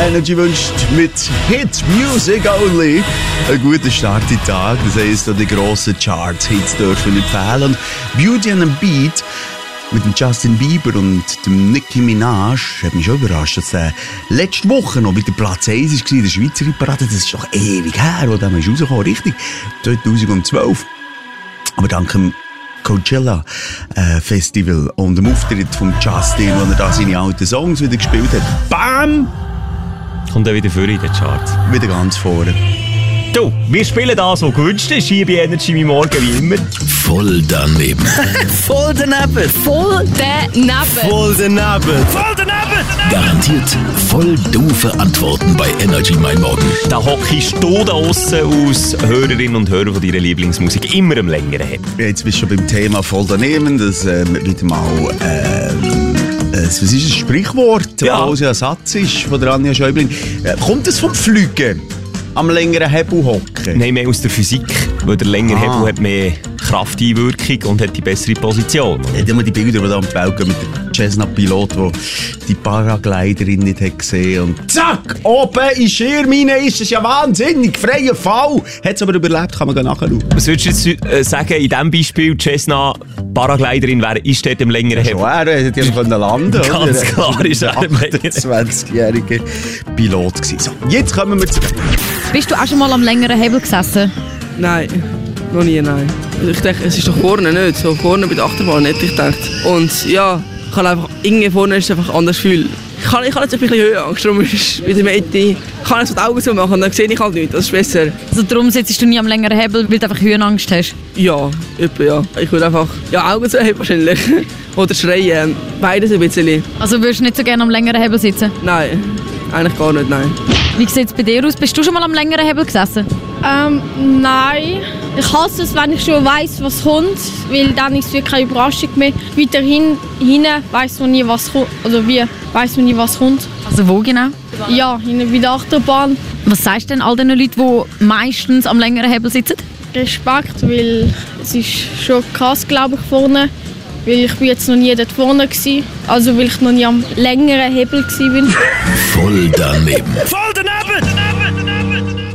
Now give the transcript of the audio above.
Energy wünscht mit Hit Music Only einen guten Start in den Tag. Das heisst, die grossen Charts-Hits dürfen nicht fehlen. Beauty and a Beat mit dem Justin Bieber und dem Nicki Minaj hat mich schon überrascht, dass er letzte Woche noch wieder Platz 1 war in der Schweizer Parade. Das ist doch ewig her, wo der ist rausgekommen, richtig? 2012. Aber dank dem Coachella Festival und dem Auftritt von Justin, wo er da seine alten Songs wieder gespielt hat, BAM! Kommt er wieder vor in den Charts. Wieder ganz vorne. Du, wir spielen da so gewünscht ist hier bei Energy wie morgen wie immer. Voll daneben. Voll daneben. Voll daneben. Voll daneben. Voll daneben! Garantiert voll doofe Antworten bei Energy Mein Morgen. Da hockst du da aussen als Hörerinnen und Hörer von deiner Lieblingsmusik immer am längeren Hebel. Jetzt bist du schon beim Thema voll daneben. Das wieder mal was ist ein Sprichwort, ja. Was ja ein Satz ist von der Anja Schäubling. Kommt das vom Pflügen? Am längeren Hebel hocken? Nein, mehr aus der Physik, weil der längere Hebel hat mehr Krafteinwirkung und hat die bessere Position. Ja, immer die Bilder, die da am Feld gehen mit dem Cessna-Pilot, der die Paragliderin nicht hat gesehen und zack, oben in Schirmine ist es ja wahnsinnig, freier Fall. Hat es aber überlebt, kann man nachschauen. Was würdest du jetzt sagen, in diesem Beispiel, Cessna Paragliderin ist dort im längeren Hebel? Ja, er hätte ja noch landen können. Ganz klar ist er im längeren 28-jähriger Pilot gewesen. So, jetzt kommen wir zu... Bist du auch schon mal am längeren Hebel gesessen? Nein, noch nie, nein. Ich denke, es ist doch vorne nicht. So vorne bei der Achterbahn nicht, ich gedacht. Und ja, ich habe einfach, irgendwie vorne ist es einfach ein anderes Gefühl. Ich habe jetzt ein bisschen Höhenangst, darum ist es wieder Mitte. Ich kann jetzt die Augen so machen und dann sehe ich halt nichts, das ist besser. Also darum sitzt du nie am längeren Hebel, weil du einfach Höhenangst hast? Ja, etwa ja. Ich würde einfach Augen zu haben wahrscheinlich. Oder schreien, beides ein bisschen. Also würdest du nicht so gerne am längeren Hebel sitzen? Nein, eigentlich gar nicht, nein. Wie sieht es bei dir aus? Bist du schon mal am längeren Hebel gesessen? Nein. Ich hasse es, wenn ich schon weiss, was kommt, weil dann ist es wirklich keine Überraschung mehr. Weiter hinten weiss man nie, was kommt. Also wie weiss man nie, was kommt. Also wo genau? Ja, hinten bei der Achterbahn. Was sagst du denn all den Leuten, die meistens am längeren Hebel sitzen? Respekt, weil es ist schon krass, glaube ich, vorne. Weil ich bin jetzt noch nie dort vorne war. Also weil ich noch nie am längeren Hebel war. Voll daneben. Voll daneben!